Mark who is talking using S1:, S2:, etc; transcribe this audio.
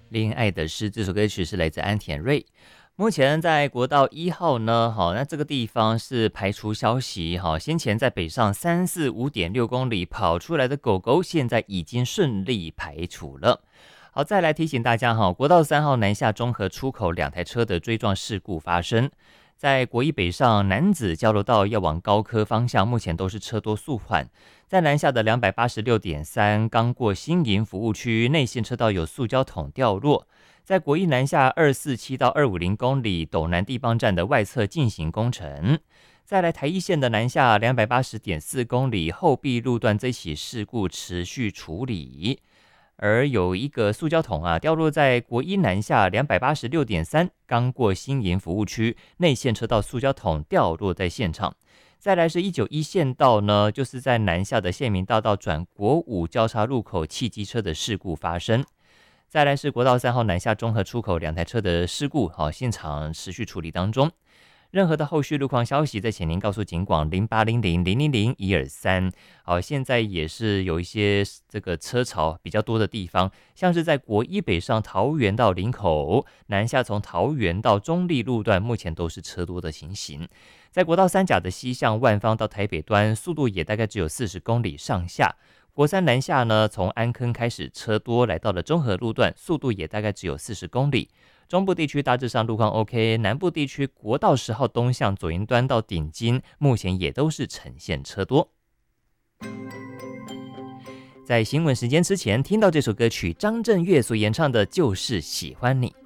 S1: 恋爱的诗这首歌曲是来自安田瑞。目前在国道1号呢，好，那这个地方是排除消息，好，先前在北上345.6公里跑出来的狗狗，现在已经顺利排除了。好，再来提醒大家哈，国道3号南下中和出口2台车的追撞事故发生。在国一北上南子交流道要往高科方向，目前都是车多速缓。在南下的286.3刚过新营服务区，内线车道有塑胶桶掉落。在国一南下247到250公里斗南地磅站的外侧进行工程。再来台一线的南下280.4公里后壁路段这起事故持续处理。而有一个塑胶桶掉落在国一南下286.3刚过新营服务区，内线车道塑胶桶掉落在现场。再来是191线道呢，就是在南下的县民大道转国五交叉路口汽机车的事故发生。再来是国道3号南下中和出口2台车的事故，现场持续处理当中。任何的后续路况消息，再请您告诉警广0800000123。好，现在也是有一些这个车潮比较多的地方，像是在国一北上桃园到林口，南下从桃园到中立路段，目前都是车多的情形。在国道3甲的西向万方到台北端，速度也大概只有40公里上下。国三南下呢，从安坑开始车多，来到了中和路段，速度也大概只有40公里。中部地区大致上路况 OK， 南部地区国道10号东向左营端到顶金，目前也都是呈现车多。在新闻时间之前听到这首歌曲，张震岳所演唱的就是喜欢你。